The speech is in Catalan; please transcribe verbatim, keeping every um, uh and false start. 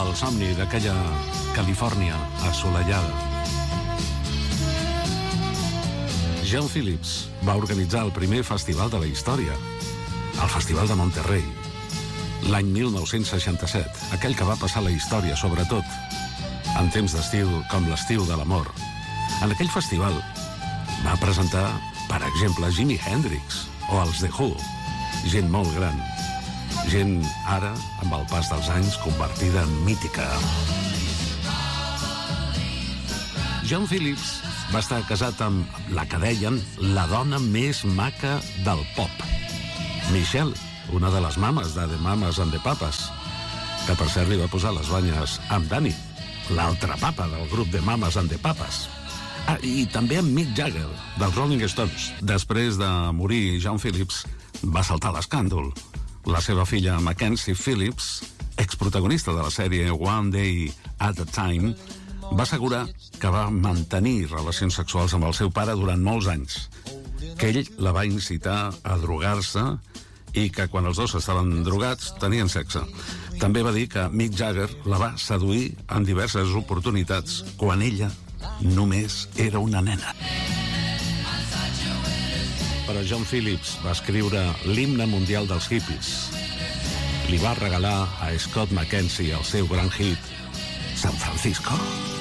el somni d'aquella Califòrnia assolellada. John Phillips va organitzar el primer festival de la història, el Festival de Monterrey, l'any mil nou-cents seixanta-set, aquell que va passar la història, sobretot, en temps d'estiu com l'estiu de l'amor. En aquell festival va presentar, per exemple, Jimi Hendrix o els The Who, gent molt gran, gent ara, amb el pas dels anys, convertida en mítica. John Phillips va estar casat amb la que deien la dona més maca del pop, Michelle, una de les mames de The Mamas and the Papas, que per cert li va posar les banyes amb Danny, l'altre papa del grup de Mamas and the Papas. Ah, i també amb Mick Jagger, dels Rolling Stones. Després de morir John Phillips, va saltar l'escàndol. La seva filla Mackenzie Phillips, exprotagonista de la sèrie One Day at a Time, va assegurar que va mantenir relacions sexuals amb el seu pare durant molts anys, que ell la va incitar a drogar-se i que quan els dos estaven drogats tenien sexe. També va dir que Mick Jagger la va seduir en diverses oportunitats quan ella només era una nena. Però John Phillips va escriure l'himne mundial dels hippies. Li va regalar a Scott McKenzie el seu gran hit, San Francisco.